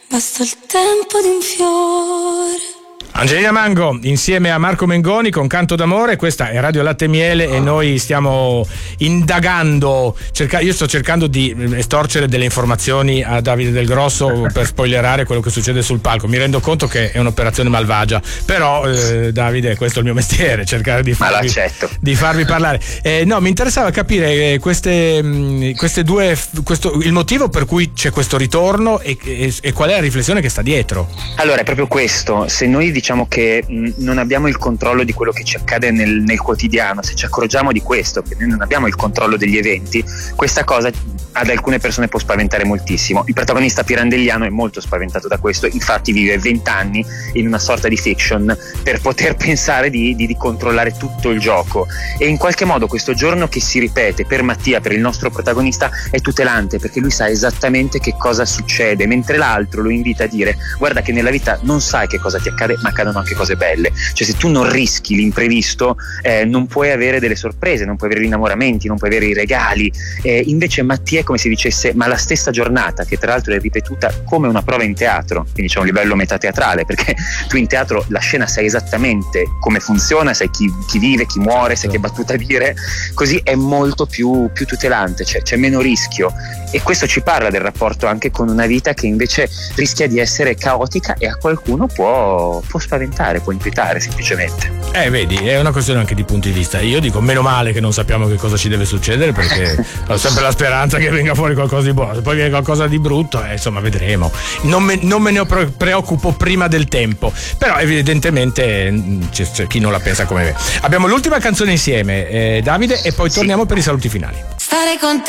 basta il tempo di un fiore. Angelina Mango insieme a Marco Mengoni con Canto d'amore. Questa è Radio Latte e Miele e noi stiamo indagando, io sto cercando di estorcere delle informazioni a Davide Del Grosso per spoilerare quello che succede sul palco. Mi rendo conto che è un'operazione malvagia, però Davide, questo è il mio mestiere, cercare di farvi parlare. No, mi interessava capire queste due, il motivo per cui c'è questo ritorno e qual è la riflessione che sta dietro. Allora, è proprio questo: se noi diciamo che non abbiamo il controllo di quello che ci accade nel quotidiano, se ci accorgiamo di questo, che noi non abbiamo il controllo degli eventi, questa cosa ad alcune persone può spaventare moltissimo. Il protagonista pirandelliano è molto spaventato da questo, infatti vive 20 anni in una sorta di fiction per poter pensare di controllare tutto il gioco, e in qualche modo questo giorno che si ripete per Mattia, per il nostro protagonista, è tutelante, perché lui sa esattamente che cosa succede, mentre l'altro lo invita a dire: guarda che nella vita non sai che cosa ti accade, ma accadono anche cose belle. Cioè, se tu non rischi l'imprevisto, non puoi avere delle sorprese, non puoi avere gli innamoramenti, non puoi avere i regali. Invece Mattia è come se dicesse: ma la stessa giornata, che tra l'altro è ripetuta come una prova in teatro, quindi c'è un livello metateatrale, perché tu in teatro la scena sai esattamente come funziona, sai chi vive, chi muore, sai che battuta dire, così è molto più tutelante, c'è meno rischio, e questo ci parla del rapporto anche con una vita che invece rischia di essere caotica e a qualcuno può spaventare, può inquietare semplicemente. Vedi, è una questione anche di punti di vista. Io dico meno male che non sappiamo che cosa ci deve succedere, perché ho sempre la speranza che venga fuori qualcosa di buono. Se poi viene qualcosa di brutto, insomma, vedremo. Non me ne preoccupo prima del tempo, però evidentemente c'è chi non la pensa come me. Abbiamo l'ultima canzone insieme, Davide, e poi torniamo per i saluti finali. Stare con te